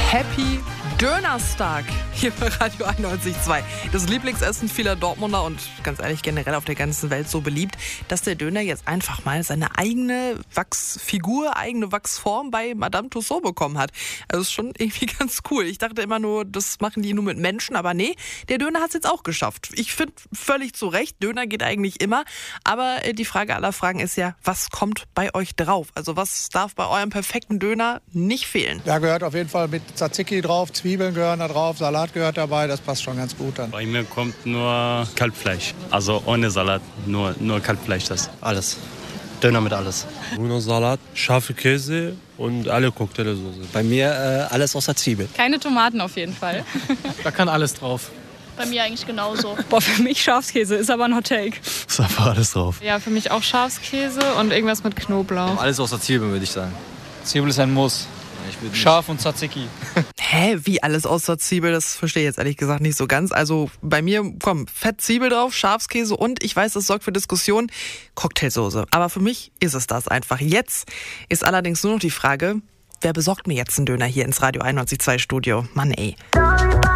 Happy Dönerstag hier bei Radio 91.2. Das Lieblingsessen vieler Dortmunder und ganz ehrlich generell auf der ganzen Welt so beliebt, dass der Döner jetzt einfach mal seine eigene Wachsfigur, eigene Wachsform bei Madame Tussauds bekommen hat. Also ist schon irgendwie ganz cool. Ich dachte immer nur, das machen die nur mit Menschen, aber nee, der Döner hat es jetzt auch geschafft. Ich finde völlig zu Recht, Döner geht eigentlich immer, aber die Frage aller Fragen ist ja, was kommt bei euch drauf? Also was darf bei eurem perfekten Döner nicht fehlen? Da gehört auf jeden Fall mit Tzatziki drauf, Zwiebeln gehören da drauf, Salat gehört dabei, das passt schon ganz gut dann. Bei mir kommt nur Kalbfleisch, also ohne Salat, nur Kalbfleisch das. Alles. Döner mit alles. Nur Salat, scharfe Käse und alle Cocktailsoße. Bei mir alles außer Zwiebel. Keine Tomaten auf jeden Fall. Da kann alles drauf. Bei mir eigentlich genauso. Boah, für mich Schafskäse, ist aber ein Hot Take. Ist einfach alles drauf. Ja, für mich auch Schafskäse und irgendwas mit Knoblauch. Alles außer Zwiebel, würde ich sagen. Zwiebel ist ein Muss. Scharf und Tzatziki. Hä, wie alles außer Zwiebel? Das verstehe ich jetzt ehrlich gesagt nicht so ganz. Also bei mir, Fett Zwiebel drauf, Schafskäse und ich weiß, das sorgt für Diskussionen, Cocktailsoße. Aber für mich ist es das einfach. Jetzt ist allerdings nur noch die Frage, wer besorgt mir jetzt einen Döner hier ins Radio 91.2 Studio? Mann ey.